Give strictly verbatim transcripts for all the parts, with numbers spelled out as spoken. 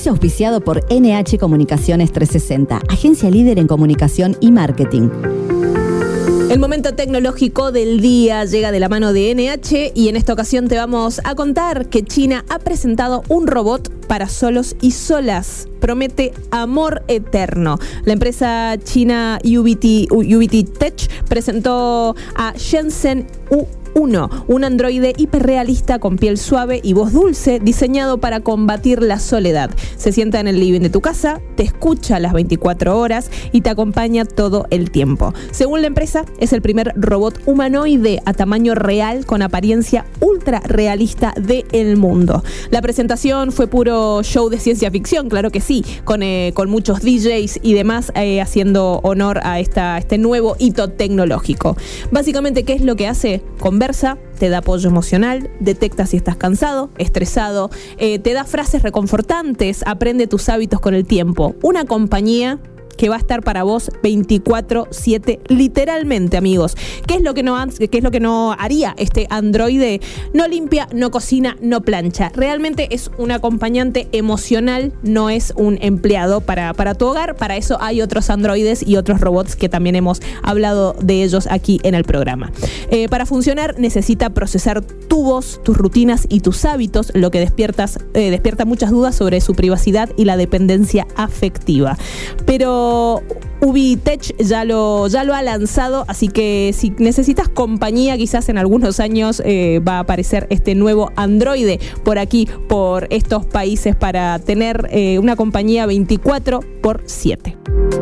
Espacio auspiciado por N H Comunicaciones trescientos sesenta, agencia líder en comunicación y marketing. El momento tecnológico del día llega de la mano de N H y en esta ocasión te vamos a contar que China ha presentado un robot para solos y solas. Promete amor eterno. La empresa china U B T, U B T Tech presentó a Shenzhen U uno, un androide hiperrealista con piel suave y voz dulce, diseñado para combatir la soledad. Se sienta en el living de tu casa, te escucha las veinticuatro horas y te acompaña todo el tiempo. Según la empresa, es el primer robot humanoide a tamaño real con apariencia ultra realista del mundo. La presentación fue puro show de ciencia ficción, claro que sí, con, eh, con muchos D Js y demás eh, haciendo honor a esta, este nuevo hito tecnológico. Básicamente, ¿qué es lo que hace? Conversa, te da apoyo emocional, detecta si estás cansado, estresado, eh, te da frases reconfortantes, aprende tus hábitos con el tiempo. Una compañía que va a estar para vos veinticuatro siete, literalmente, amigos. ¿Qué es lo que no, qué es lo que no haría este androide? No limpia, no cocina, no plancha. Realmente es un acompañante emocional, no es un empleado para, para tu hogar. Para eso hay otros androides y otros robots que también hemos hablado de ellos aquí en el programa. Eh, para funcionar necesita procesar tu voz, tus rutinas y tus hábitos, lo que despiertas, eh, despierta muchas dudas sobre su privacidad y la dependencia afectiva. Pero U B T Tech ya lo, ya lo ha lanzado, así que si necesitas compañía, quizás en algunos años eh, va a aparecer este nuevo androide por aquí, por estos países, para tener eh, una compañía veinticuatro por siete.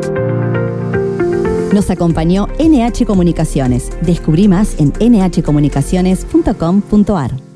Nos acompañó N H Comunicaciones. Descubrí más en n h comunicaciones punto com punto a r.